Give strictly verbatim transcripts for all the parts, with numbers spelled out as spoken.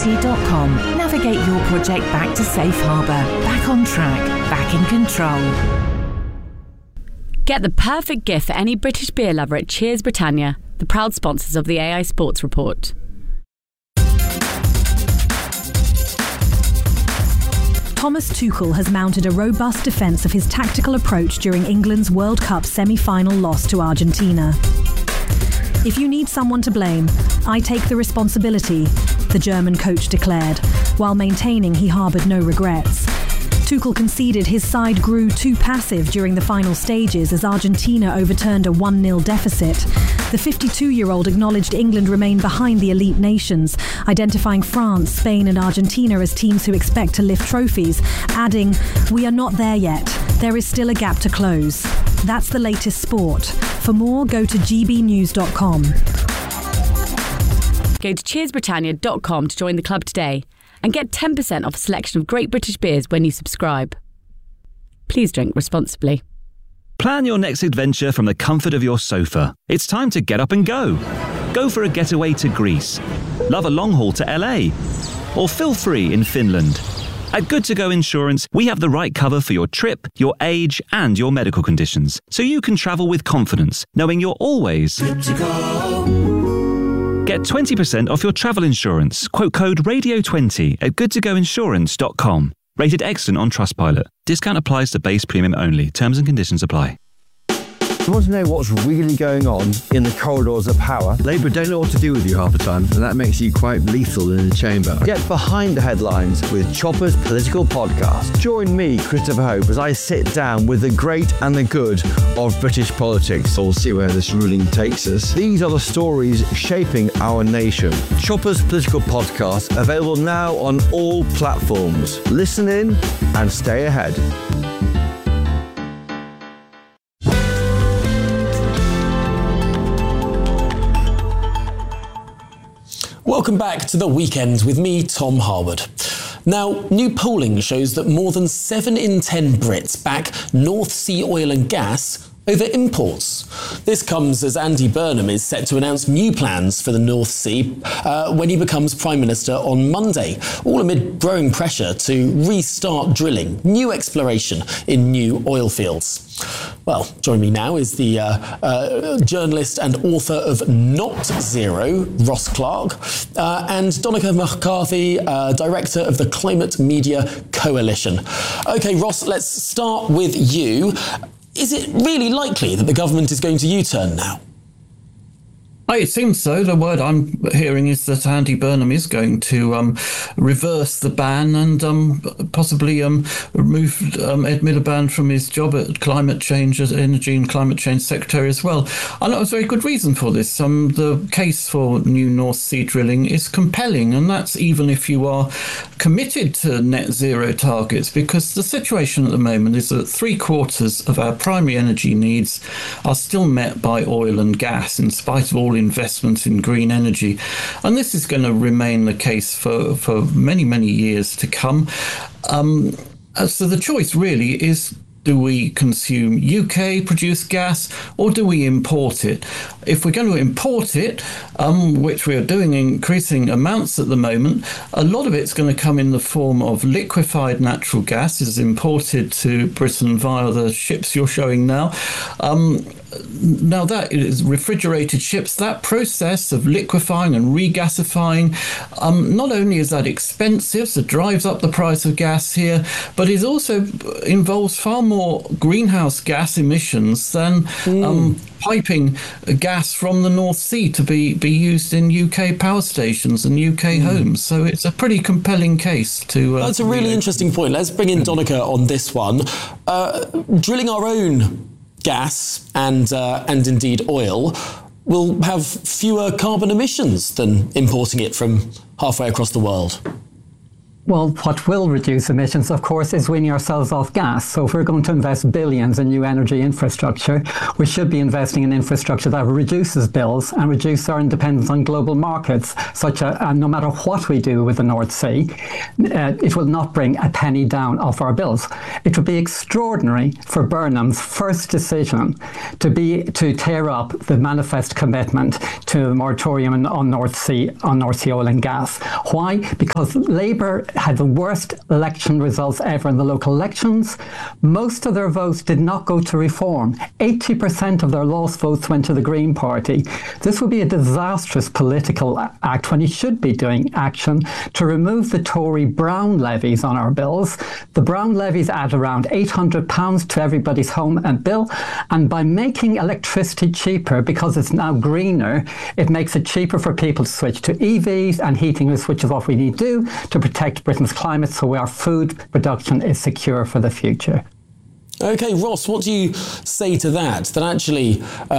C dot com. Navigate your project back to safe harbour, back on track, back in control. Get the perfect gift for any British beer lover at Cheers Britannia, the proud sponsors of the A I Sports Report. Thomas Tuchel has mounted a robust defence of his tactical approach during England's World Cup semi-final loss to Argentina. If you need someone to blame, I take the responsibility, the German coach declared, while maintaining he harboured no regrets. Tuchel conceded his side grew too passive during the final stages as Argentina overturned a one nil deficit. The fifty-two-year-old acknowledged England remain behind the elite nations, identifying France, Spain and Argentina as teams who expect to lift trophies, adding, "We are not there yet. There is still a gap to close." That's the latest sport. For more, go to g b news dot com. Go to cheers britannia dot com to join the club today and get ten percent off a selection of great British beers when you subscribe. Please drink responsibly. Plan your next adventure from the comfort of your sofa. It's time to get up and go. Go for a getaway to Greece. Love a long haul to L A. Or feel free in Finland. At Good To Go Insurance, we have the right cover for your trip, your age, and your medical conditions, so you can travel with confidence, knowing you're always good to go. Get twenty percent off your travel insurance. Quote code radio twenty at good to go insurance dot com. Rated excellent on Trustpilot. Discount applies to base premium only. Terms and conditions apply. You want to know what's really going on in the corridors of power? Labour don't know what to do with you half the time, and that makes you quite lethal in the chamber. Get behind the headlines with Chopper's Political Podcast. Join me, Christopher Hope, as I sit down with the great and the good of British politics. We'll see where this ruling takes us. These are the stories shaping our nation. Chopper's Political Podcast, available now on all platforms. Listen in and stay ahead. Welcome back to The Weekend with me, Tom Harwood. Now, new polling shows that more than seven in ten Brits back North Sea oil and gas over imports. This comes as Andy Burnham is set to announce new plans for the North Sea uh, when he becomes Prime Minister on Monday, all amid growing pressure to restart drilling, new exploration in new oil fields. Well, joining me now is the uh, uh, journalist and author of Not Zero, Ross Clark, uh, and Donncha McCarthy, uh, director of the Climate Media Coalition. OK, Ross, let's start with you. Is it really likely that the government is going to U-turn now? It seems so. The word I'm hearing is that Andy Burnham is going to um, reverse the ban and um, possibly um, remove um, Ed Miliband from his job at Climate Change, as Energy and Climate Change Secretary as well. And there's a very good reason for this. Um, the case for new North Sea drilling is compelling, and that's even if you are committed to net zero targets, because the situation at the moment is that three quarters of our primary energy needs are still met by oil and gas, in spite of all investment in green energy. And this is going to remain the case for, for many, many years to come. Um, so the choice really is, do we consume U K-produced gas or do we import it? If we're going to import it, um, which we are doing in increasing amounts at the moment, a lot of it's going to come in the form of liquefied natural gas, is imported to Britain via the ships you're showing now. Um, Now, that is refrigerated ships. That process of liquefying and regasifying, um, not only is that expensive, so drives up the price of gas here, but it also involves far more greenhouse gas emissions than mm. um, piping gas from the North Sea to be, be used in U K power stations and U K mm. homes. So it's a pretty compelling case to... Uh, That's a really interesting point. Let's bring in Donncha on this one. Uh, drilling our own gas and uh, and indeed oil will have fewer carbon emissions than importing it from halfway across the world. Well, what will reduce emissions, of course, is weaning ourselves off gas. So if we're going to invest billions in new energy infrastructure, we should be investing in infrastructure that reduces bills and reduces our dependence on global markets, such as uh, no matter what we do with the North Sea, uh, it will not bring a penny down off our bills. It would be extraordinary for Burnham's first decision to be to tear up the manifest commitment to a moratorium on North Sea on North Sea oil and gas. Why? Because Labour had the worst election results ever in the local elections. Most of their votes did not go to reform. eighty percent of their lost votes went to the Green Party. This would be a disastrous political act when he should be doing action to remove the Tory Brown levies on our bills. The Brown levies add around eight hundred pounds to everybody's home and bill, and by making electricity cheaper, because it's now greener, it makes it cheaper for people to switch to E Vs and heating, which is what we need to do to protect Britain's climate so our food production is secure for the future. OK, Ross, what do you say to that? That actually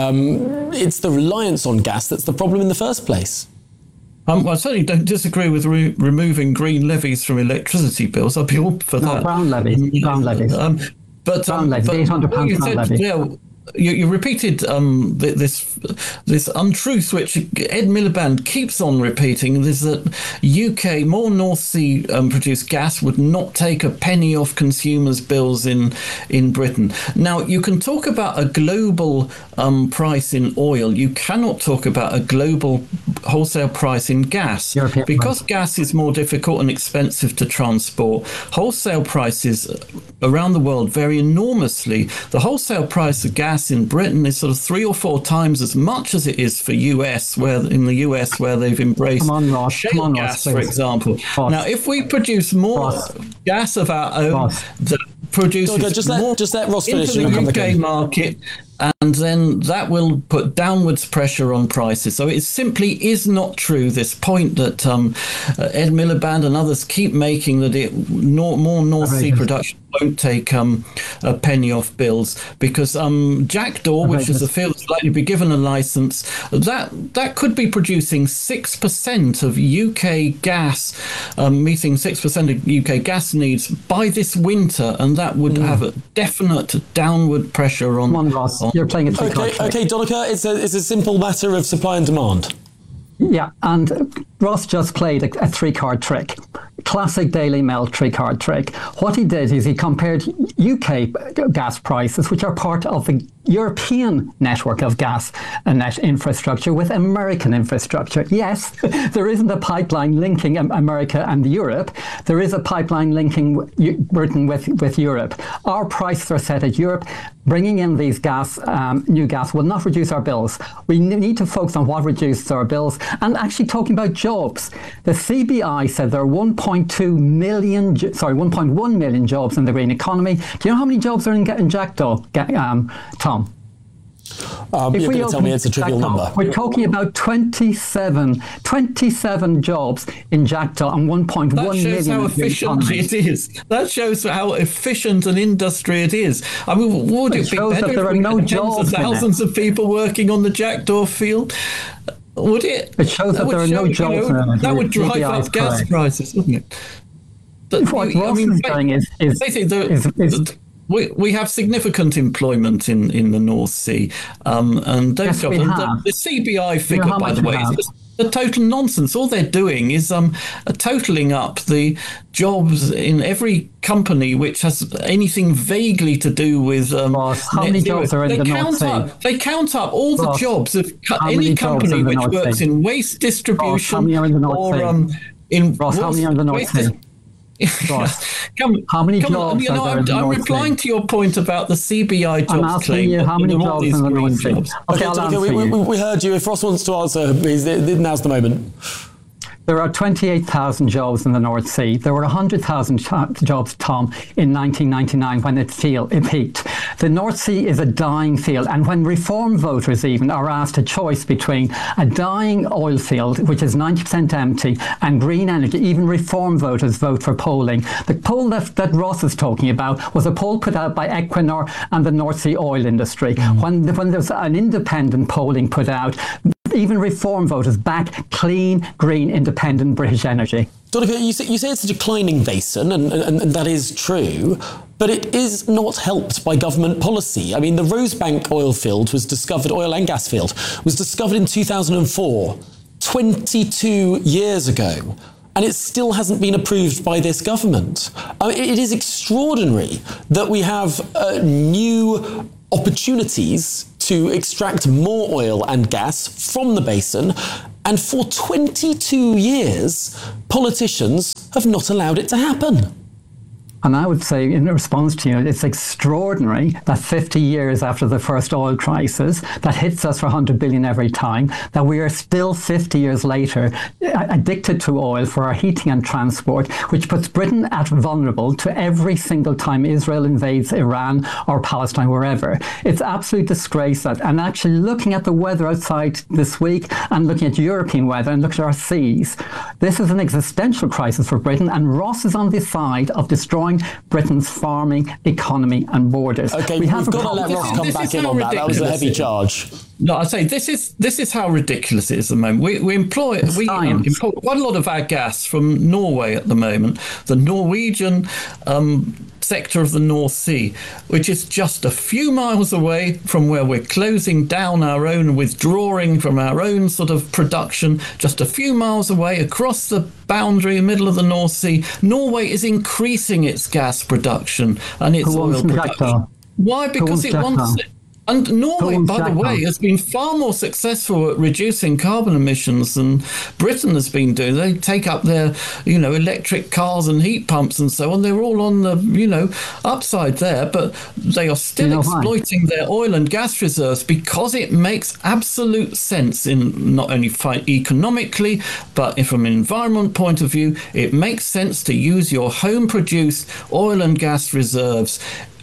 um, it's the reliance on gas that's the problem in the first place? Um, well, I certainly don't disagree with re- removing green levies from electricity bills. I'd be all for no, that. Brown levies. Brown levies. Um, but brown um, levies. eight hundred pounds brown levy. Yeah, You, you repeated um, this this untruth, which Ed Miliband keeps on repeating, is that U K, more North Sea um, produced gas would not take a penny off consumers' bills in, in Britain. Now, you can talk about a global um, price in oil. You cannot talk about a global wholesale price in gas. European because price. Gas is more difficult and expensive to transport. Wholesale prices around the world vary enormously. The wholesale price of gas in Britain is sort of three or four times as much as it is for U S, where in the U S where they've embraced on, Ross. shale on, gas, Ross, for example. Ross. Now, if we produce more Ross. gas of our own Ross. that produces okay, just more let, just let Ross into finish the U K market, and then that will put downwards pressure on prices. So it simply is not true, this point that um, uh, Ed Miliband and others keep making, that it nor, more North Sea production won't take um, a penny off bills, because um, Jackdaw, which is a field that's likely to be given a licence, that that could be producing six percent of U K gas, um, meeting six percent of U K gas needs by this winter, and that would mm. have a definite downward pressure on... Come on, Ross. On You're playing a three-card Okay, okay, Donnachie, it's a, it's a simple matter of supply and demand. Yeah, and Ross just played a, a three-card trick. Classic Daily Mail three-card trick. What he did is he compared U K gas prices, which are part of the European network of gas and net infrastructure, with American infrastructure. Yes, there isn't a pipeline linking America and Europe. There is a pipeline linking Britain with, with Europe. Our prices are set at Europe. Bringing in these gas, um, new gas, will not reduce our bills. We need to focus on what reduces our bills, and actually talking about jobs. The C B I said there are one point two million, sorry, one point one million jobs in the green economy. Do you know how many jobs are in, in Jackdaw, um, Tom? Um, you're going to tell me it's a trivial Jackdaw, number. We're talking about twenty-seven, twenty-seven jobs in Jackdaw and one point one million. That shows how efficient it is. That shows how efficient an industry it is. I mean, would it, it be better there if are we no had jobs tens of thousands of people working on the Jackdaw field? Would it? It shows that, that there are show, no jobs. You know, in that would drive up gas correct. prices, wouldn't it? But, what Ross I mean, is saying is, is, the, is, is the, We we have significant employment in, in the North Sea, um, and those yes, jobs. And the, the C B I figure, you know by the way, is just the total nonsense. All they're doing is um, uh, totaling up the jobs in every company which has anything vaguely to do with. Um, Ross, how many jobs are in they the count North Sea? Up, they count up all Ross, the jobs of any company which North works sea? in waste distribution Ross, how many are in the North or sea? um, in Ross, how many are in the North Sea? come, how many come jobs on, you know, are there I'm, in the I'm North replying Sea? to your point about the C B I jobs I'm asking claim. you how many jobs in the North Sea. Jobs. Okay, okay, okay we, we, we heard you. If Ross wants to answer, now's the moment. There are twenty-eight thousand jobs in the North Sea. There were one hundred thousand jobs, Tom, in nineteen ninety-nine when it, feel, it peaked. The North Sea is a dying field, and when Reform voters even are asked a choice between a dying oil field, which is ninety percent empty, and green energy, even Reform voters vote for polling. The poll that, that Ross is talking about was a poll put out by Equinor and the North Sea oil industry. Mm. When, when there's an independent polling put out, even Reform voters back clean, green, independent British energy. Donncha, you say, you say it's a declining basin, and, and, and that is true, but it is not helped by government policy. I mean, the Rosebank oil field was discovered, oil and gas field, was discovered in two thousand four, twenty-two years ago, and it still hasn't been approved by this government. I mean, it is extraordinary that we have uh, new opportunities to extract more oil and gas from the basin, and for twenty-two years, politicians have not allowed it to happen. And I would say, in response to you, it's extraordinary that fifty years after the first oil crisis, that hits us for one hundred billion every time, that we are still fifty years later addicted to oil for our heating and transport, which puts Britain at vulnerable to every single time Israel invades Iran or Palestine, wherever. It's absolute disgrace that, and actually looking at the weather outside this week and looking at European weather and looking at our seas, this is an existential crisis for Britain, and Ross is on the side of destroying Britain's farming, economy and borders. Okay, we have we've got to let Ross come back in on that. That was a heavy charge. No, I say this is this is how ridiculous it is at the moment. We we employ it's we science. import quite a lot of our gas from Norway at the moment. The Norwegian um, sector of the North Sea, which is just a few miles away from where we're closing down our own, withdrawing from our own sort of production, just a few miles away across the boundary, middle of the North Sea. Norway is increasing its gas production and its Who oil production. Why? Because it wants it. And Norway, by the way, has been far more successful at reducing carbon emissions than Britain has been doing. They take up their, you know, electric cars and heat pumps and so on. They're all on the, you know, upside there, but they are still you know exploiting why? their oil and gas reserves because it makes absolute sense in not only economically, but from an environment point of view, it makes sense to use your home-produced oil and gas reserves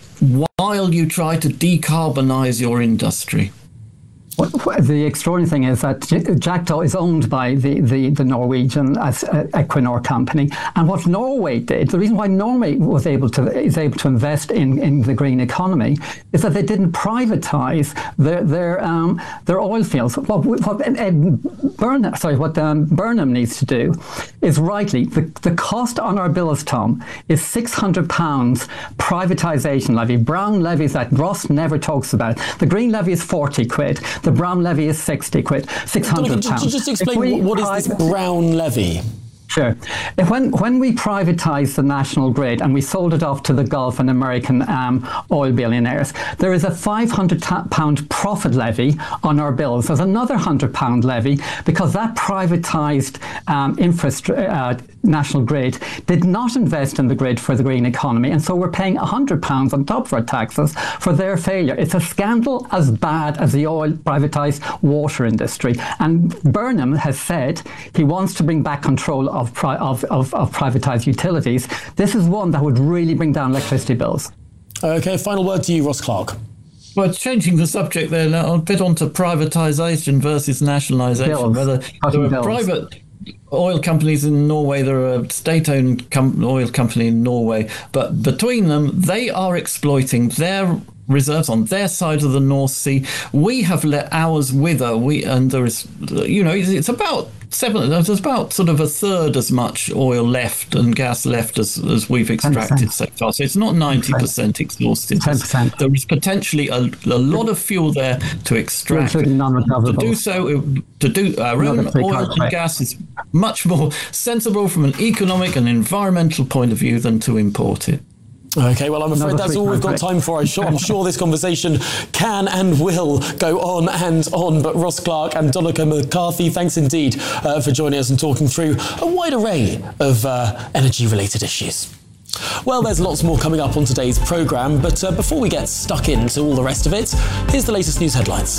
while you try to decarbonise your industry. Well, the extraordinary thing is that Jackdaw is owned by the, the, the Norwegian uh, Equinor company. And what Norway did, the reason why Norway was able to is able to invest in, in the green economy is that they didn't privatise their their um, their oil fields. What, what Ed Burnham, sorry, what um, Burnham needs to do is rightly the, the cost on our bills, Tom, is six hundred pounds privatisation levy. Brown levies that Ross never talks about. The green levy is forty quid. The Brown levy is sixty quid, six hundred pounds. Just explain what is this Brown levy? Sure. If when, when we privatised the national grid and we sold it off to the Gulf and American um, oil billionaires, there is a five hundred pound profit levy on our bills. There's another one hundred pound levy because that privatised um, infrastructure, uh, national grid did not invest in the grid for the green economy. And so we're paying one hundred pounds on top of our taxes for their failure. It's a scandal as bad as the oil privatised water industry. And Burnham has said he wants to bring back control of Of, of, of, of privatised utilities. This is one that would really bring down electricity bills. Okay, final word to you, Ross Clark. Well, changing the subject there now, a bit onto privatisation versus nationalisation. Whether there are bills. private oil companies in Norway, there are a state-owned com- oil company in Norway, but between them, they are exploiting their reserves on their side of the North Sea. We have let ours wither. We and there is, you know, it's about seven. There's about sort of a third as much oil left and gas left as, as we've extracted so far. So it's not ninety percent exhausted. ten percent. There is potentially a, a lot of fuel there to extract. To do so, to do our own oil and gas is much more sensible from an economic and environmental point of view than to import it. Okay, well, I'm afraid that's all we've got time for. I'm sure, I'm sure this conversation can and will go on and on. But Ross Clark and Donncha McCarthy, thanks indeed uh, for joining us and talking through a wide array of uh, energy-related issues. Well, there's lots more coming up on today's programme, but uh, before we get stuck into all the rest of it, here's the latest news headlines.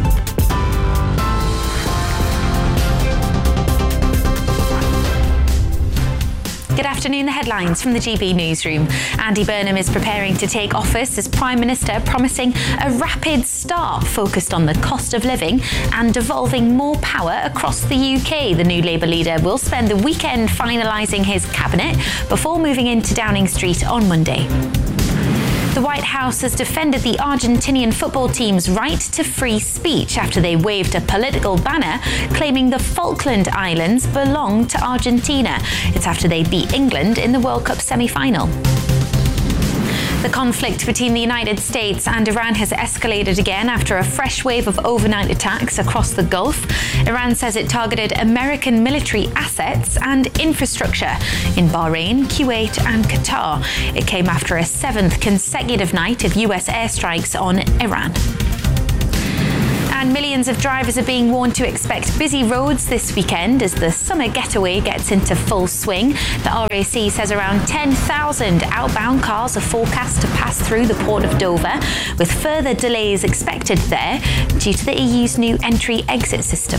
Good afternoon, the headlines from the G B Newsroom. Andy Burnham is preparing to take office as Prime Minister, promising a rapid start focused on the cost of living and devolving more power across the U K. The new Labour leader will spend the weekend finalising his cabinet before moving into Downing Street on Monday. The White House has defended the Argentinian football team's right to free speech after they waved a political banner claiming the Falkland Islands belong to Argentina. It's after they beat England in the World Cup semi-final. The conflict between the United States and Iran has escalated again after a fresh wave of overnight attacks across the Gulf. Iran says it targeted American military assets and infrastructure in Bahrain, Kuwait and Qatar. It came after a seventh consecutive night of U S airstrikes on Iran. And millions of drivers are being warned to expect busy roads this weekend as the summer getaway gets into full swing. The R A C says around ten thousand outbound cars are forecast to pass through the port of Dover, with further delays expected there due to the E U's new entry-exit system.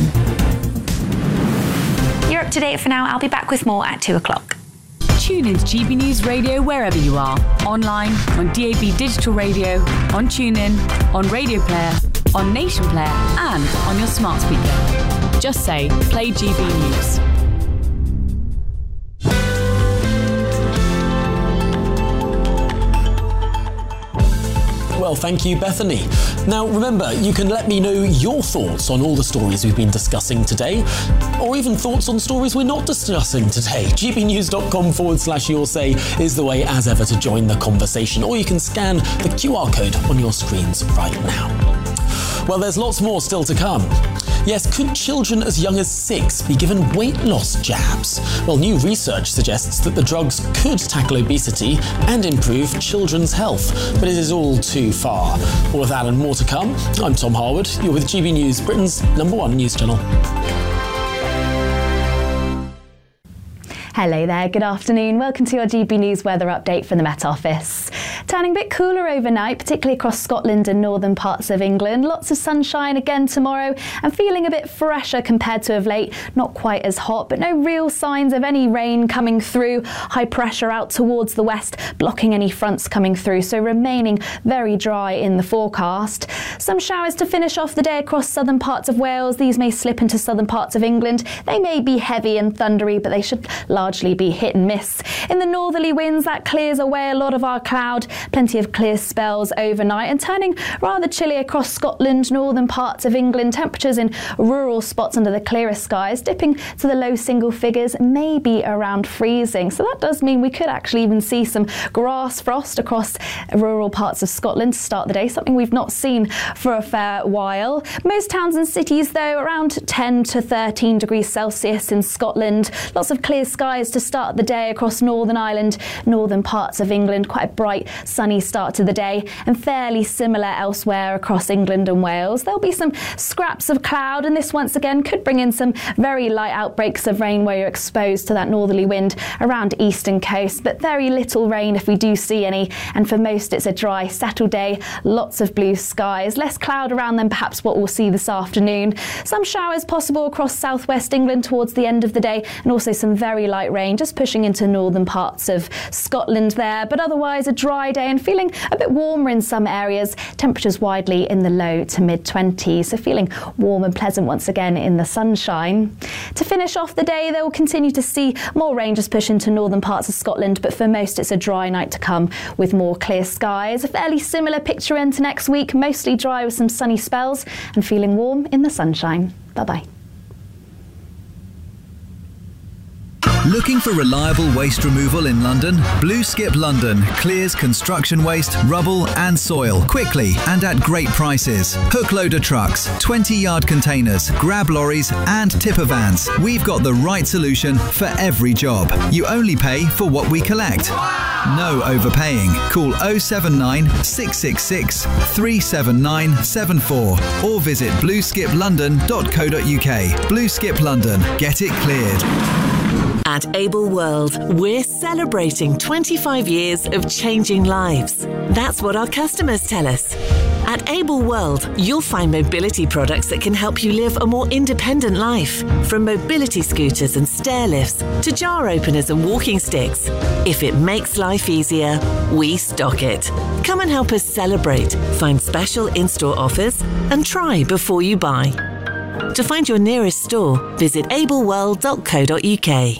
You're up to date for now. I'll be back with more at two o'clock. Tune into G B News Radio wherever you are. Online, on D A B Digital Radio, on TuneIn, on Radio Player, on Nation Player and on your smart speaker. Just say, play G B News. Well, thank you, Bethany. Now, remember, you can let me know your thoughts on all the stories we've been discussing today, or even thoughts on stories we're not discussing today. gbnews.com forward slash your say is the way, as ever, to join the conversation, or you can scan the Q R code on your screens right now. Well, there's lots more still to come. Yes, could children as young as six be given weight loss jabs? Well, new research suggests that the drugs could tackle obesity and improve children's health, but it is all too far. All of that and more to come. I'm Tom Harwood. You're with G B News, Britain's number one news channel. Hello there, good afternoon. Welcome to your G B News weather update from the Met Office. Turning a bit cooler overnight, particularly across Scotland and northern parts of England. Lots of sunshine again tomorrow and feeling a bit fresher compared to of late. Not quite as hot, but no real signs of any rain coming through. High pressure out towards the west, blocking any fronts coming through, so remaining very dry in the forecast. Some showers to finish off the day across southern parts of Wales. These may slip into southern parts of England. They may be heavy and thundery, but they should largely be hit and miss. In the northerly winds, that clears away a lot of our cloud. Plenty of clear spells overnight and turning rather chilly across Scotland, northern parts of England. Temperatures in rural spots under the clearest skies dipping to the low single figures, maybe around freezing. So that does mean we could actually even see some grass frost across rural parts of Scotland to start the day, something we've not seen for a fair while. Most towns and cities, though, around ten to thirteen degrees Celsius in Scotland. Lots of clear skies to start the day across Northern Ireland, northern parts of England. Quite a bright, sunny start to the day, and fairly similar elsewhere across England and Wales. There'll be some scraps of cloud, and this once again could bring in some very light outbreaks of rain where you're exposed to that northerly wind around eastern coast, but very little rain if we do see any. And for most, it's a dry, settled day. Lots of blue skies, less cloud around than perhaps what we'll see this afternoon. Some showers possible across southwest England towards the end of the day, and also some very light rain just pushing into northern parts of Scotland there. But otherwise, a dry day and feeling a bit warmer in some areas. Temperatures widely in the low to mid twenties, so feeling warm and pleasant once again in the sunshine. To finish off the day, they will continue to see more rain just push into northern parts of Scotland, but for most it's a dry night to come with more clear skies. A fairly similar picture into next week, mostly dry with some sunny spells and feeling warm in the sunshine. Bye-bye. Looking for reliable waste removal in London? Blue Skip London clears construction waste, rubble and soil quickly and at great prices. Hook loader trucks, twenty yard containers, grab lorries and tipper vans. We've got the right solution for every job. You only pay for what we collect. No overpaying. Call oh seven nine, six six six, three seven nine seven four or visit blue skip london dot co dot uk. Blue Skip London. Get it cleared. At Able World, we're celebrating twenty-five years of changing lives. That's what our customers tell us. At Able World, you'll find mobility products that can help you live a more independent life. From mobility scooters and stair lifts to jar openers and walking sticks. If it makes life easier, we stock it. Come and help us celebrate, find special in-store offers and try before you buy. To find your nearest store, visit able world dot co dot uk.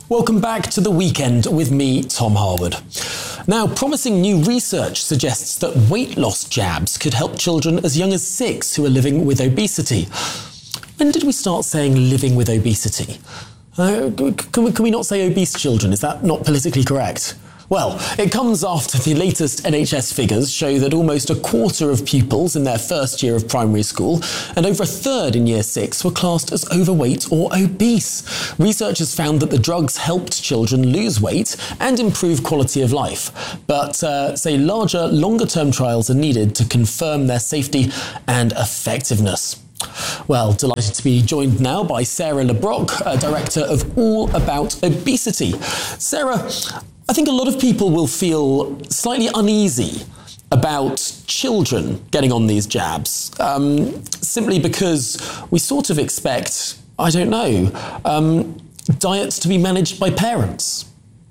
Welcome back to The Weekend with me, Tom Harwood. Now, promising new research suggests that weight loss jabs could help children as young as six who are living with obesity. When did we start saying living with obesity? Uh, can, we, can we not say obese children? Is that not politically correct? Well, it comes after the latest N H S figures show that almost a quarter of pupils in their first year of primary school and over a third in year six were classed as overweight or obese. Researchers found that the drugs helped children lose weight and improve quality of life, but uh, say larger, longer-term trials are needed to confirm their safety and effectiveness. Well, delighted to be joined now by Sarah Le Brocq, uh, Director of All About Obesity. Sarah, I think a lot of people will feel slightly uneasy about children getting on these jabs, um, simply because we sort of expect, I don't know, um, diets to be managed by parents.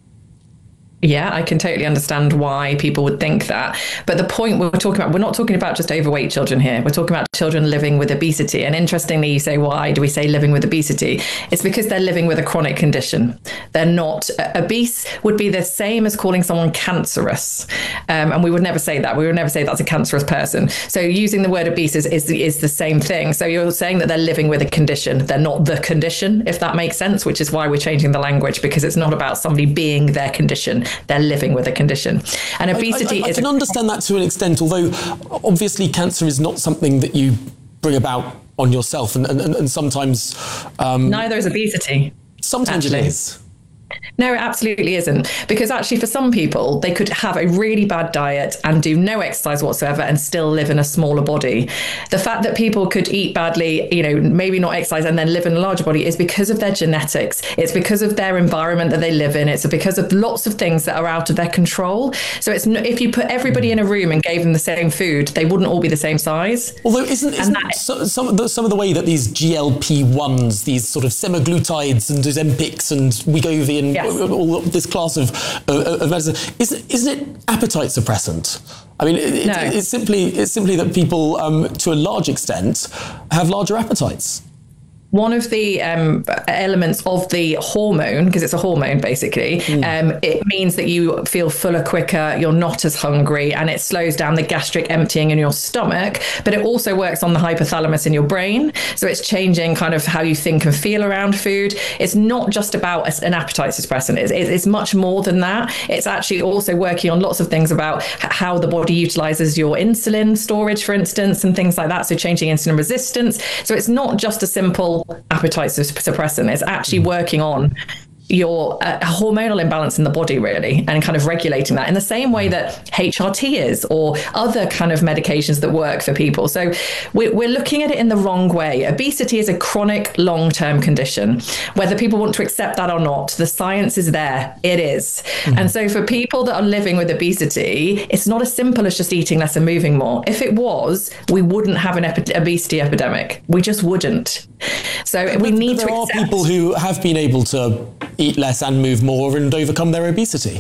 Yeah, I can totally understand why people would think that. But the point we're talking about, we're not talking about just overweight children here. We're talking about children living with obesity. And interestingly, you say, why do we say living with obesity? It's because they're living with a chronic condition. They're not uh, obese would be the same as calling someone cancerous. Um, and we would never say that. We would never say that's a cancerous person. So using the word obese is, is, is the same thing. So you're saying that they're living with a condition. They're not the condition, if that makes sense, which is why we're changing the language, because it's not about somebody being their condition. They're living with a condition. And obesity I, I, I is... I can a- understand that to an extent, although obviously cancer is not something that you bring about on yourself, and, and, and sometimes... Um, Neither is obesity. Sometimes actually. It is. No, it absolutely isn't. Because actually for some people, they could have a really bad diet and do no exercise whatsoever and still live in a smaller body. The fact that people could eat badly, you know, maybe not exercise and then live in a larger body is because of their genetics. It's because of their environment that they live in. It's because of lots of things that are out of their control. So it's if you put everybody in a room and gave them the same food, they wouldn't all be the same size. Although isn't, isn't that, so, some, of the, some of the way that these G L P ones, these sort of semaglutides and Ozempics and Wegovy and yes. all this class of, uh, of medicine, isn't, isn't it appetite suppressant? I mean, it, no. it, it's simply it's simply that people, um, to a large extent, have larger appetites. One of the um, elements of the hormone, because it's a hormone basically, mm. um, it means that you feel fuller quicker, you're not as hungry, and it slows down the gastric emptying in your stomach. But it also works on the hypothalamus in your brain. So it's changing kind of how you think and feel around food. It's not just about an appetite suppressant. It's, it's much more than that. It's actually also working on lots of things about how the body utilizes your insulin storage, for instance, and things like that. So changing insulin resistance. So it's not just a simple appetite suppressant. Is actually working on your uh, hormonal imbalance in the body, really, and kind of regulating that in the same way that H R T is, or other kind of medications that work for people. So we're, we're looking at it in the wrong way. Obesity is a chronic long-term condition. Whether people want to accept that or not, the science is there. It is. Mm-hmm. And so for people that are living with obesity, it's not as simple as just eating less and moving more. If it was, we wouldn't have an epi- obesity epidemic. We just wouldn't. So but, we need but there to are accept- people who have been able to eat less and move more and overcome their obesity.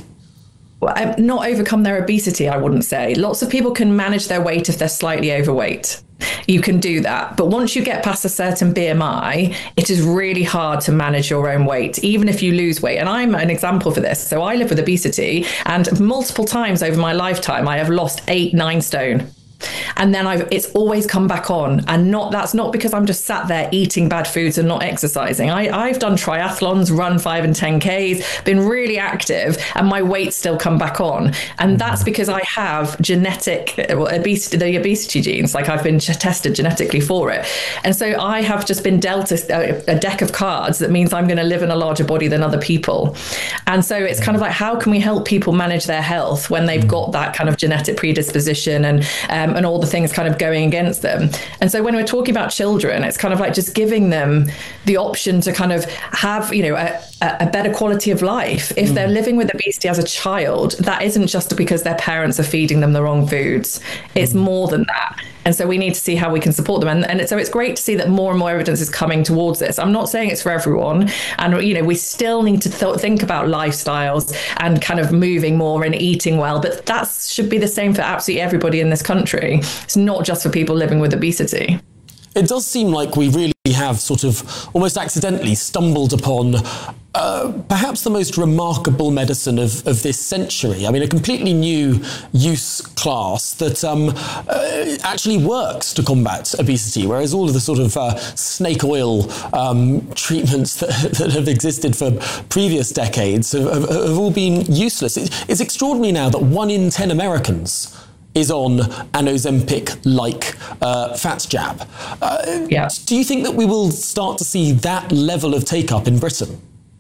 Well, not overcome their obesity, I wouldn't say. Lots of people can manage their weight if they're slightly overweight. You can do that. But once you get past a certain B M I, it is really hard to manage your own weight, even if you lose weight. And I'm an example for this. So I live with obesity, and multiple times over my lifetime, I have lost eight, nine stone. And then I've, it's always come back on. And not that's not because I'm just sat there eating bad foods and not exercising. I, I've done triathlons, run five and ten Ks, been really active, and my weight's still come back on. And that's because I have genetic obesity, the obesity genes. Like I've been tested genetically for it. And so I have just been dealt a, a deck of cards that means I'm going to live in a larger body than other people. And so it's kind of like, how can we help people manage their health when they've got that kind of genetic predisposition and um, and all the things kind of going against them. And so when we're talking about children, it's kind of like just giving them the option to kind of have, you know, a, a better quality of life. If mm. they're living with obesity as a child, that isn't just because their parents are feeding them the wrong foods. It's mm. more than that. And so we need to see how we can support them. And, and it, so it's great to see that more and more evidence is coming towards this. I'm not saying it's for everyone. And, you know, we still need to th- think about lifestyles and kind of moving more and eating well. But that should be the same for absolutely everybody in this country. It's not just for people living with obesity. It does seem like we really we have sort of almost accidentally stumbled upon uh, perhaps the most remarkable medicine of, of this century. I mean, a completely new use class that um, uh, actually works to combat obesity, whereas all of the sort of uh, snake oil um, treatments that, that have existed for previous decades have, have, have all been useless. It, it's extraordinary now that one in ten Americans is on an Ozempic-like uh, fat jab. Uh, yeah. Do you think that we will start to see that level of take-up in Britain?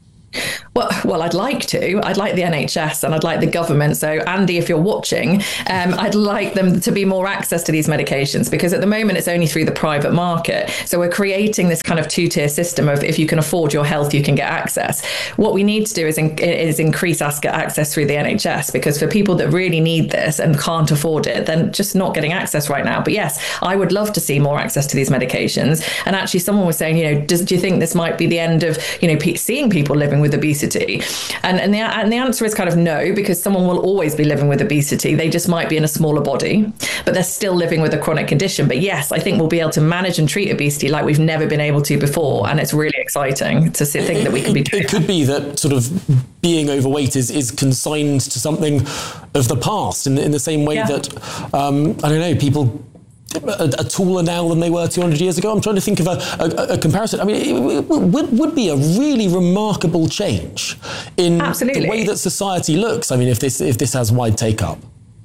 Well, well, I'd like to. I'd like the N H S and I'd like the government. So, Andy, if you're watching, um, I'd like them to be more access to these medications, because at the moment it's only through the private market. So we're creating this kind of two-tier system of if you can afford your health, you can get access. What we need to do is, in, is increase access through the N H S, because for people that really need this and can't afford it, then just not getting access right now. But yes, I would love to see more access to these medications. And actually, someone was saying, you know, does, do you think this might be the end of, you know, seeing people living with obesity? And and the, and the answer is kind of no, because someone will always be living with obesity. They just might be in a smaller body, but they're still living with a chronic condition. But yes, I think we'll be able to manage and treat obesity like we've never been able to before. And it's really exciting to see, think that we can be doing It could be that sort of being overweight is, is consigned to something of the past, in, in the same way yeah. that, um, I don't know, people are taller now than they were two hundred years ago. I'm trying to think of a, a, a comparison. I mean, it, it would, would be a really remarkable change in Absolutely. the way that society looks. I mean, if this if this has wide take-up.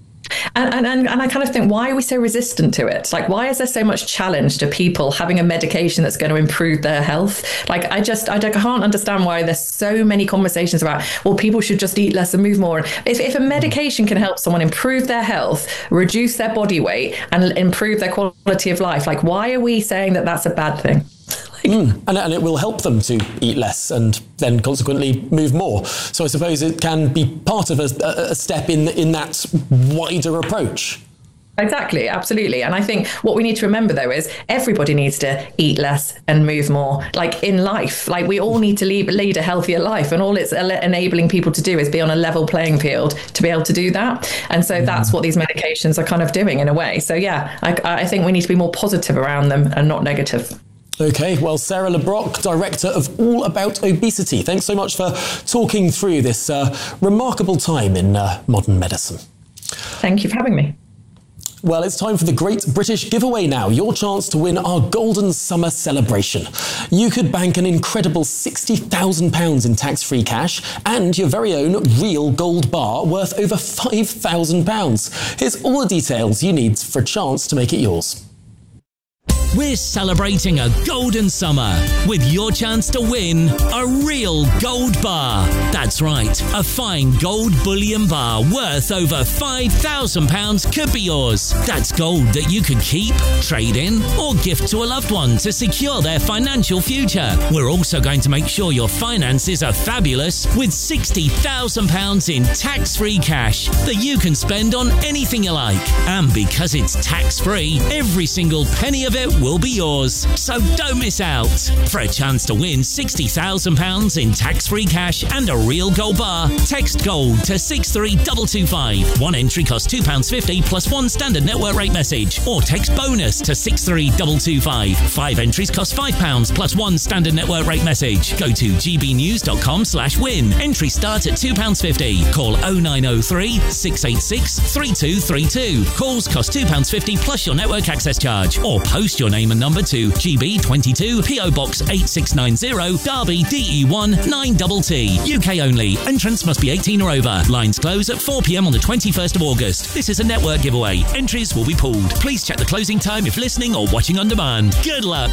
And, and and I kind of think, why are we so resistant to it? Like, why is there so much challenge to people having a medication that's going to improve their health? Like, I just, I can't understand why there's so many conversations about, well, people should just eat less and move more. If, if a medication can help someone improve their health, reduce their body weight, and improve their quality of life, like, why are we saying that that's a bad thing? Mm. And, and it will help them to eat less and then consequently move more. So I suppose it can be part of a, a step in in that wider approach. Exactly, absolutely. And I think what we need to remember, though, is everybody needs to eat less and move more, like in life. Like, we all need to lead, lead a healthier life, and all it's enabling people to do is be on a level playing field to be able to do that. And so that's what these medications are kind of doing in a way. So yeah, I, I think we need to be more positive around them and not negative. Okay, well, Sarah Le Brocq, Director of All About Obesity, thanks so much for talking through this uh, remarkable time in uh, modern medicine. Thank you for having me. Well, it's time for the Great British Giveaway now, your chance to win our Golden Summer celebration. You could bank an incredible sixty thousand pounds in tax-free cash and your very own real gold bar worth over five thousand pounds. Here's all the details you need for a chance to make it yours. We're celebrating a golden summer with your chance to win a real gold bar. That's right, a fine gold bullion bar worth over five thousand pounds could be yours. That's gold that you could keep, trade in, or gift to a loved one to secure their financial future. We're also going to make sure your finances are fabulous with sixty thousand pounds in tax-free cash that you can spend on anything you like. And because it's tax-free, every single penny of it will be yours, so don't miss out. For a chance to win sixty thousand pounds in tax-free cash and a real gold bar, text GOLD to six three two two five. One entry costs two pounds fifty plus one standard network rate message, or text BONUS to six three two two five. Five entries cost five pounds plus one standard network rate message. Go to gbnews.com slash win. Entry starts at two pounds fifty. Call oh nine oh three, six eight six, three two three two. Calls cost two pounds fifty plus your network access charge, or post your name and number to G B twenty-two, P O Box eight six nine zero, Derby, D E one nine T T. U K only. Entrants must be eighteen or over. Lines close at four p m on the twenty-first of August. This is a network giveaway. Entries will be pooled. Please check the closing time if listening or watching on demand. Good luck.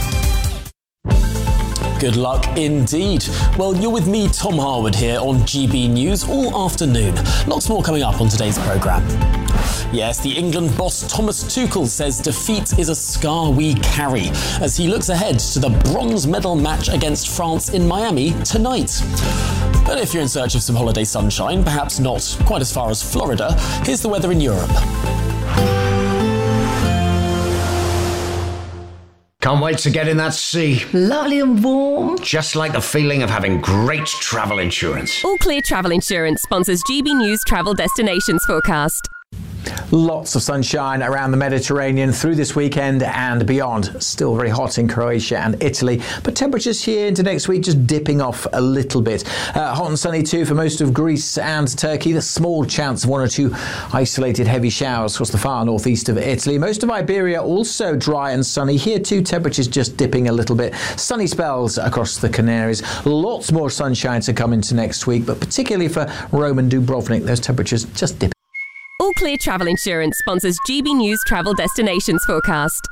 Good luck indeed. Well, you're with me, Tom Harwood, here on G B News all afternoon. Lots more coming up on today's programme. Yes, the England boss Thomas Tuchel says defeat is a scar we carry as he looks ahead to the bronze medal match against France in Miami tonight. But if you're in search of some holiday sunshine, perhaps not quite as far as Florida, here's the weather in Europe. Can't wait to get in that sea. Lovely and warm. Just like the feeling of having great travel insurance. All Clear Travel Insurance sponsors G B News Travel Destinations Forecast. Lots of sunshine around the Mediterranean through this weekend and beyond. Still very hot in Croatia and Italy, but temperatures here into next week just dipping off a little bit. Uh, hot and sunny too for most of Greece and Turkey. There's small chance of one or two isolated heavy showers across the far northeast of Italy. Most of Iberia also dry and sunny. Here too, temperatures just dipping a little bit. Sunny spells across the Canaries. Lots more sunshine to come into next week, but particularly for Rome and Dubrovnik, those temperatures just dipping. All Clear Travel Insurance sponsors G B News Travel Destinations Forecast.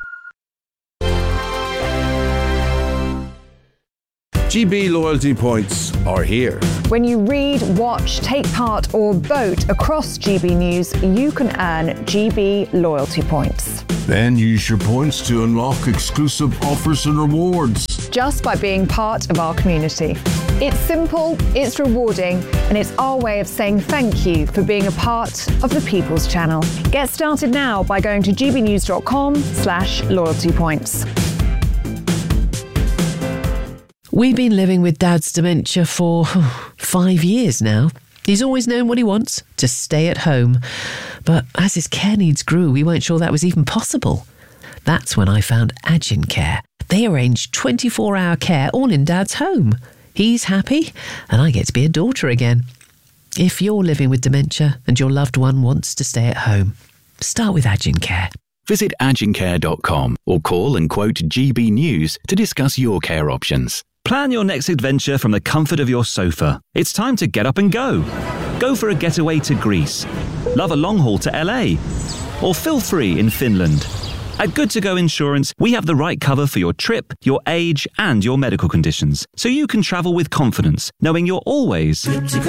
G B loyalty points are here. When you read, watch, take part or vote across G B News, you can earn G B loyalty points. Then use your points to unlock exclusive offers and rewards. Just by being part of our community. It's simple, it's rewarding, and it's our way of saying thank you for being a part of the People's Channel. Get started now by going to gbnews.com slash loyalty points. We've been living with Dad's dementia for oh, five years now. He's always known what he wants, to stay at home. But as his care needs grew, we weren't sure that was even possible. That's when I found Agincare. They arrange twenty-four hour care all in Dad's home. He's happy, and I get to be a daughter again. If you're living with dementia and your loved one wants to stay at home, start with Agincare. Visit agincare dot com or call and quote G B News to discuss your care options. Plan your next adventure from the comfort of your sofa. It's time to get up and go. Go for a getaway to Greece. Love a long haul to L A. Or feel free in Finland. At Good To Go Insurance, we have the right cover for your trip, your age, and your medical conditions, so you can travel with confidence, knowing you're always good to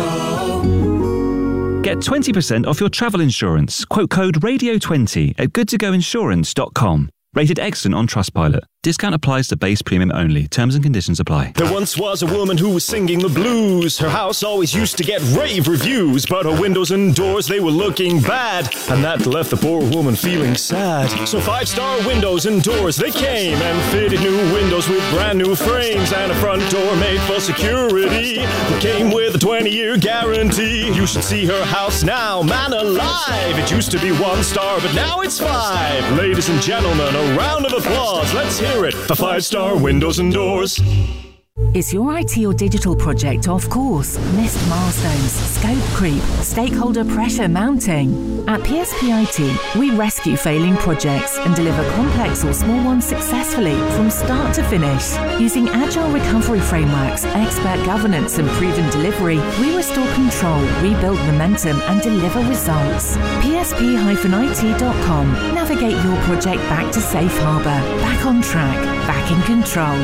go. Get twenty percent off your travel insurance. Quote code radio twenty at good to go insurance dot com. Rated excellent on Trustpilot. Discount applies to base premium only. Terms and conditions apply. There once was a woman who was singing the blues. Her house always used to get rave reviews, but her windows and doors, they were looking bad, and that left the poor woman feeling sad. So Five Star Windows and Doors, they came and fitted new windows with brand new frames and a front door made for security that came with a twenty year guarantee. You should see her house now, man alive. It used to be one star, but now it's five. Ladies and gentlemen, a round of applause. Let's hear it for Five Star Windows and Doors. Is your I T or digital project off course? Missed milestones, scope creep, stakeholder pressure mounting? At P S P I T, we rescue failing projects and deliver complex or small ones successfully from start to finish. Using agile recovery frameworks, expert governance and proven delivery, we restore control, rebuild momentum and deliver results. P S P I T dot com. Navigate your project back to safe harbour, back on track, back in control.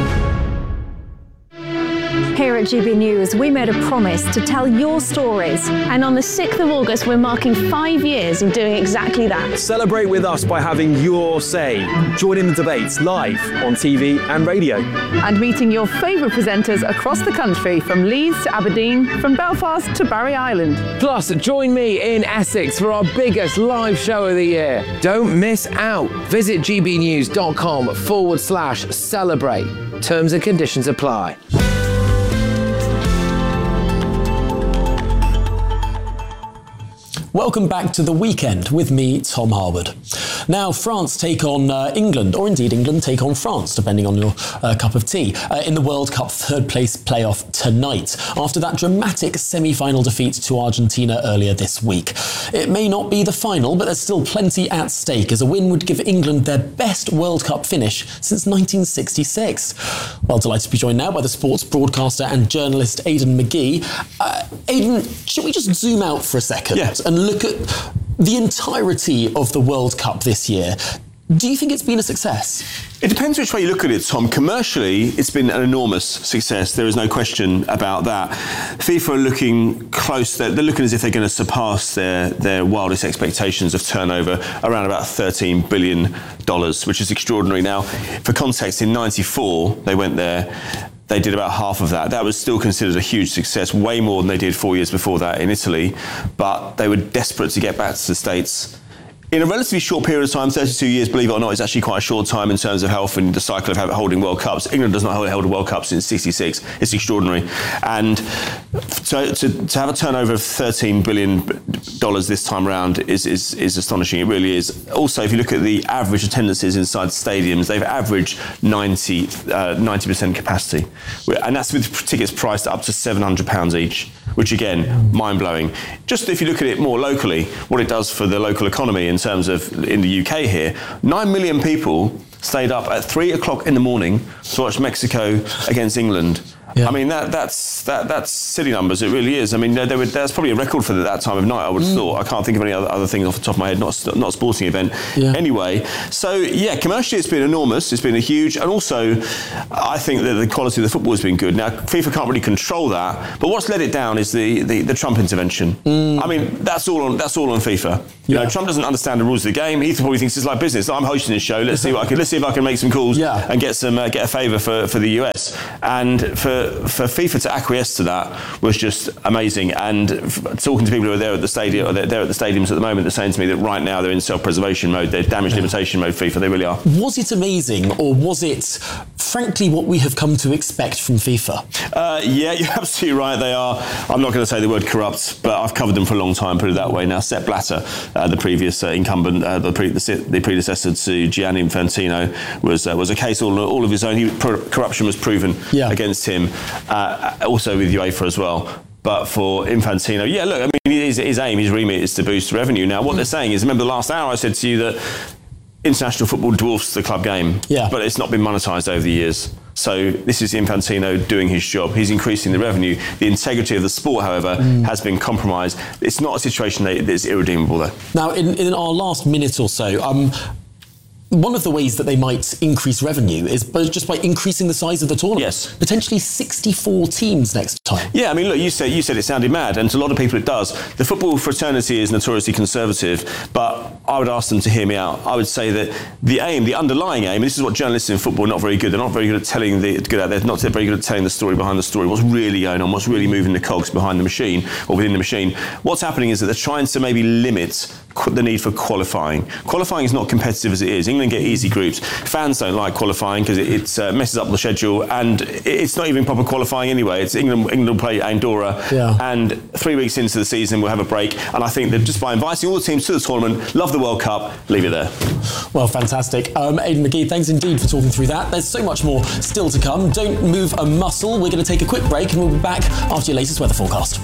Here at G B News, we made a promise to tell your stories. And on the sixth of August, we're marking five years of doing exactly that. Celebrate with us by having your say. Join in the debates live on T V and radio. And meeting your favourite presenters across the country, from Leeds to Aberdeen, from Belfast to Barry Island. Plus, join me in Essex for our biggest live show of the year. Don't miss out. Visit gbnews.com forward slash celebrate. Terms and conditions apply. Welcome back to The Weekend with me, Tom Harwood. Now, France take on uh, England, or indeed England take on France, depending on your uh, cup of tea, uh, in the World Cup third place playoff tonight, after that dramatic semi-final defeat to Argentina earlier this week. It may not be the final, but there's still plenty at stake, as a win would give England their best World Cup finish since nineteen sixty-six. Well, delighted to be joined now by the sports broadcaster and journalist Aidan McGee. Uh, Aidan, should we just zoom out for a second yeah. and look at the entirety of the World Cup this year? Do you think it's been a success? It depends which way you look at it, Tom. Commercially, it's been an enormous success. There is no question about that. FIFA are looking close. They're, they're looking as if they're going to surpass their, their wildest expectations of turnover, around about thirteen billion dollars, which is extraordinary. Now, for context, in ninety-four, they went there. They did about half of that. That was still considered a huge success, way more than they did four years before that in Italy. But they were desperate to get back to the States in a relatively short period of time, thirty-two years, believe it or not, is actually quite a short time in terms of health and the cycle of holding World Cups. England does not hold, hold a World Cup since sixty-six. It's extraordinary. And to, to, to have a turnover of thirteen billion dollars this time around is, is, is astonishing. It really is. Also, if you look at the average attendances inside stadiums, they've averaged ninety percent capacity. And that's with tickets priced up to seven hundred pounds each, which again, mind-blowing. Just if you look at it more locally, what it does for the local economy in terms of in the U K here, nine million people stayed up at three o'clock in the morning to watch Mexico against England. Yeah. I mean, that that's that that's silly numbers. It really is. I mean, there, there were, that's probably a record for that time of night, I would have mm. thought. I can't think of any other, other things off the top of my head, not, not a sporting event. Yeah. Anyway, so, yeah, commercially it's been enormous. It's been a huge... And also, I think that the quality of the football has been good. Now, FIFA can't really control that, but what's let it down is the, the, the Trump intervention. Mm. I mean, that's all on that's all on FIFA. You yeah. know, Trump doesn't understand the rules of the game. He probably thinks it's like business. I'm hosting this show. Let's see what I can. Let's see if I can make some calls yeah. and get some uh, get a favour for, for the U S. And for for FIFA to acquiesce to that was just amazing. And f- talking to people who are there at the stadium, or they're there at the stadiums at the moment, they're saying to me that right now they're in self-preservation mode. They're damage yeah. limitation mode. FIFA, they really are. Was it amazing, or was it, frankly, what we have come to expect from FIFA? Uh, yeah, you're absolutely right. They are. I'm not going to say the word corrupt, but I've covered them for a long time. Put it that way. Now, Sepp Blatter, Uh, the previous uh, incumbent, uh, the, pre- the, the predecessor to Gianni Infantino, was uh, was a case all, all of his own. He, pro- corruption was proven yeah. against him, uh, also with UEFA as well. But for Infantino, yeah, look, I mean, his, his aim, his remit is to boost revenue. Now, what mm. they're saying is, remember the last hour I said to you that international football dwarfs the club game, yeah. but it's not been monetised over the years. So this is Infantino doing his job. He's increasing the revenue. The integrity of the sport, however, mm. has been compromised. It's not a situation that is irredeemable, though. Now, in, in our last minute or so, um, one of the ways that they might increase revenue is just by increasing the size of the tournament. Yes. Potentially sixty-four teams next time. Yeah, I mean, look, you said you said it sounded mad, and to a lot of people it does. The football fraternity is notoriously conservative, but I would ask them to hear me out. I would say that the aim, the underlying aim, and this is what journalists in football are not very good. They're not very good at telling the good at. They're not very good at telling the story behind the story. What's really going on? What's really moving the cogs behind the machine or within the machine? What's happening is that they're trying to maybe limit the need for qualifying. Qualifying is not competitive as it is. England get easy groups. Fans don't like qualifying because it, it uh, messes up the schedule, and it's not even proper qualifying anyway. It's England. England will play Andorra, yeah. and three weeks into the season we'll have a break. And I think that just by inviting all the teams to the tournament, love the World Cup, leave it there. Well, fantastic. Um, Aidan McGee, thanks indeed for talking through that. There's so much more still to come. Don't move a muscle. We're going to take a quick break, and we'll be back after your latest weather forecast.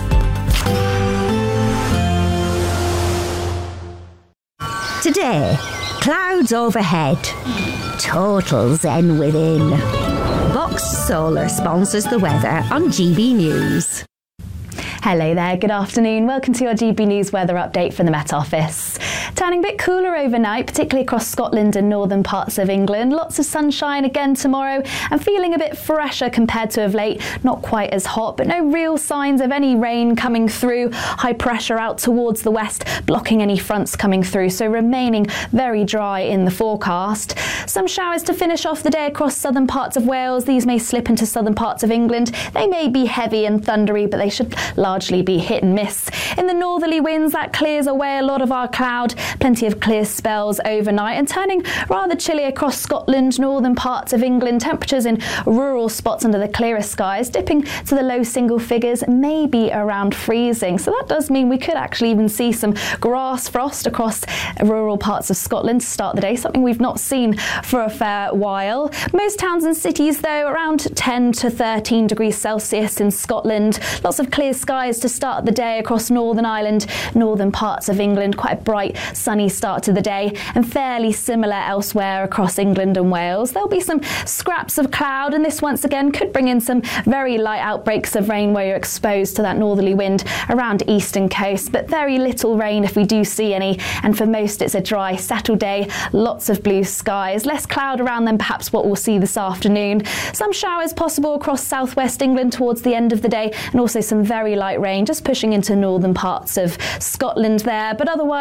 Today, clouds overhead, total zen within. Box Solar sponsors the weather on G B News. Hello there, good afternoon. Welcome to your G B News weather update from the Met Office. Turning a bit cooler overnight, particularly across Scotland and northern parts of England. Lots of sunshine again tomorrow and feeling a bit fresher compared to of late. Not quite as hot, but no real signs of any rain coming through. High pressure out towards the west, blocking any fronts coming through, so remaining very dry in the forecast. Some showers to finish off the day across southern parts of Wales. These may slip into southern parts of England. They may be heavy and thundery, but they should largely be hit and miss. In the northerly winds, that clears away a lot of our cloud. Plenty of clear spells overnight and turning rather chilly across Scotland, northern parts of England. Temperatures in rural spots under the clearest skies dipping to the low single figures, maybe around freezing. So that does mean we could actually even see some grass frost across rural parts of Scotland to start the day, something we've not seen for a fair while. Most towns and cities, though, around ten to thirteen degrees Celsius in Scotland. Lots of clear skies to start the day across Northern Ireland, northern parts of England. Quite a bright, sunny start to the day, and fairly similar elsewhere across England and Wales. There'll be some scraps of cloud, and this once again could bring in some very light outbreaks of rain where you're exposed to that northerly wind around eastern coast, but very little rain if we do see any. And for most, it's a dry, settled day. Lots of blue skies, less cloud around than perhaps what we'll see this afternoon. Some showers possible across southwest England towards the end of the day, and also some very light rain just pushing into northern parts of Scotland there, but otherwise a dry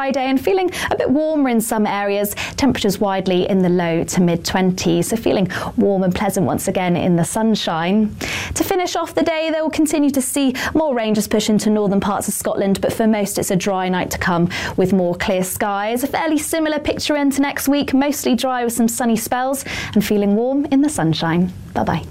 Friday and feeling a bit warmer in some areas. Temperatures widely in the low to mid twenties, so feeling warm and pleasant once again in the sunshine. To finish off the day, they will continue to see more rain just push into northern parts of Scotland, but for most it's a dry night to come with more clear skies. A fairly similar picture into next week, mostly dry with some sunny spells and feeling warm in the sunshine. Bye-bye.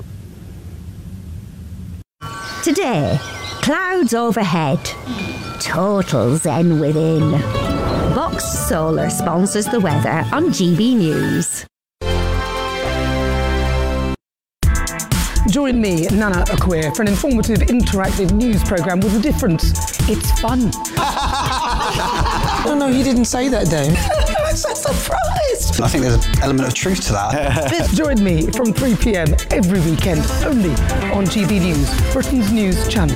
Today, clouds overhead, total zen within. Box Solar sponsors the weather on G B News. Join me, Nana Akweer, for an informative, interactive news programme with a difference. It's fun. No, no, you didn't say that, Dave. I'm so surprised. I think there's an element of truth to that. Join me from three p m every weekend, only on G B News, Britain's news channel.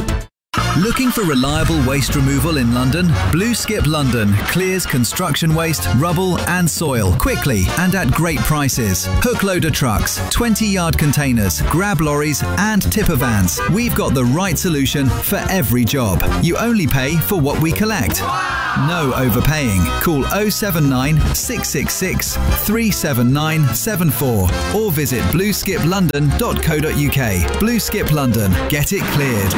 Looking for reliable waste removal in London? Blue Skip London clears construction waste, rubble and soil quickly and at great prices. Hook loader trucks, twenty yard containers, grab lorries and tipper vans. We've got the right solution for every job. You only pay for what we collect. No overpaying. Call oh seven nine, six six six, three seven nine seven four or visit blue skip london dot co dot u k. Blue Skip London. Get it cleared.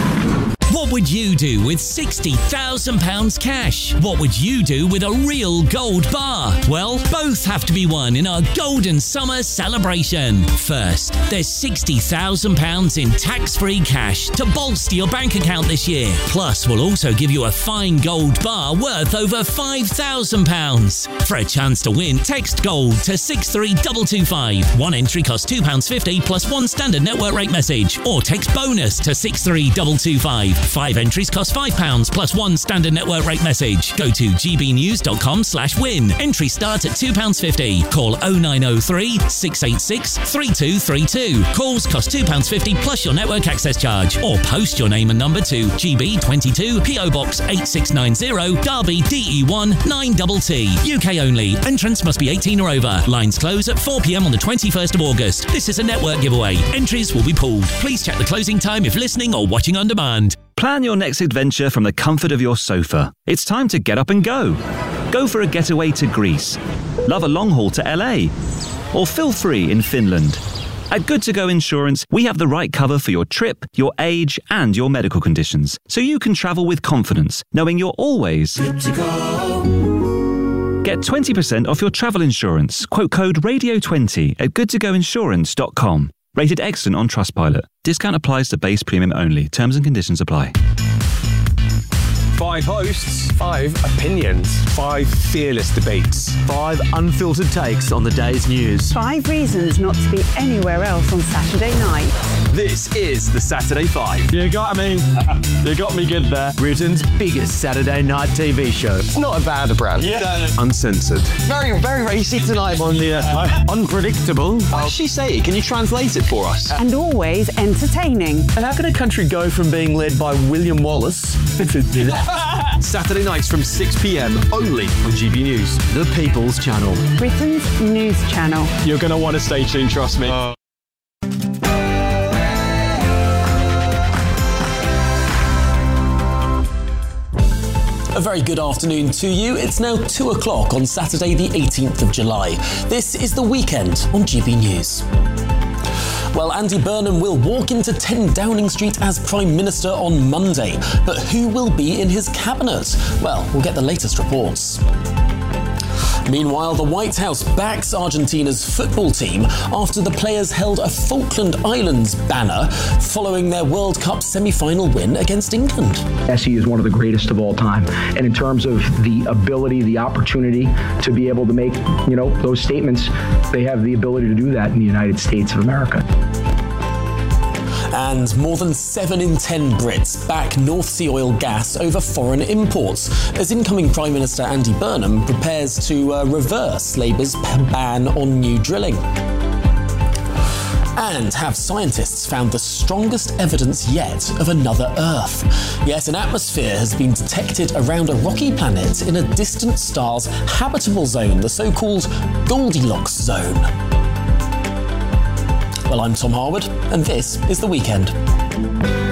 What would you do with sixty thousand pounds cash? What would you do with a real gold bar? Well, both have to be won in our Golden Summer celebration. First, there's sixty thousand pounds in tax-free cash to bolster your bank account this year. Plus, we'll also give you a fine gold bar worth over five thousand pounds. For a chance to win, text GOLD to six three two two five. One entry costs two pounds fifty plus one standard network rate message. Or text BONUS to six three two two five. Five entries cost five pounds plus one standard network rate message. Go to gbnews.com slash win. Entry starts at two pounds fifty. Call oh nine oh three, six eight six, three two three two. Calls cost two pounds fifty plus your network access charge. Or post your name and number to G B twenty-two, P O Box eight six nine zero, Derby D E one nine T T. U K only. Entrance must be eighteen or over. Lines close at four p m on the twenty-first of August. This is a network giveaway. Entries will be pooled. Please check the closing time if listening or watching on demand. Plan your next adventure from the comfort of your sofa. It's time to get up and go. Go for a getaway to Greece. Love a long haul to L A. Or feel free in Finland. At Good To Go Insurance, we have the right cover for your trip, your age, and your medical conditions, so you can travel with confidence, knowing you're always good to go. Get twenty percent off your travel insurance. Quote code radio twenty at good to go insurance dot com. Rated excellent on Trustpilot. Discount applies to base premium only. Terms and conditions apply. Five hosts, five opinions, five fearless debates, five unfiltered takes on the day's news. Five reasons not to be anywhere else on Saturday night. This is the Saturday Five. You got me. You got me good there. Britain's biggest Saturday night T V show. It's not a bad brand. Yeah. Uncensored. Very, very racy tonight on the uh, unpredictable. What did she say? Can you translate it for us? And always entertaining. And how can a country go from being led by William Wallace Saturday nights from six p m only on G B News, the People's Channel. Britain's news channel. You're going to want to stay tuned, trust me. Uh. A very good afternoon to you. It's now two o'clock on Saturday the eighteenth of July. This is The Weekend on G B News. Well, Andy Burnham will walk into ten Downing Street as Prime Minister on Monday. But who will be in his cabinet? Well, we'll get the latest reports. Meanwhile, the White House backs Argentina's football team after the players held a Falkland Islands banner following their World Cup semi-final win against England. Messi is one of the greatest of all time. And in terms of the ability, the opportunity to be able to make, you know, those statements, they have the ability to do that in the United States of America. And more than seven in ten Brits back North Sea oil gas over foreign imports, as incoming Prime Minister Andy Burnham prepares to uh, reverse Labour's ban on new drilling. And have scientists found the strongest evidence yet of another Earth? Yes, an atmosphere has been detected around a rocky planet in a distant star's habitable zone, the so-called Goldilocks zone. Well, I'm Tom Harwood, and this is The Weekend.